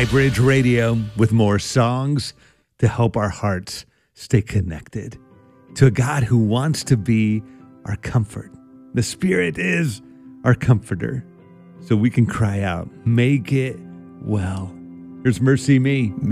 Highbridge Radio with more songs to help our hearts stay connected to a God who wants to be our comfort. The Spirit is our comforter, so we can cry out, make it well. Here's Mercy Me.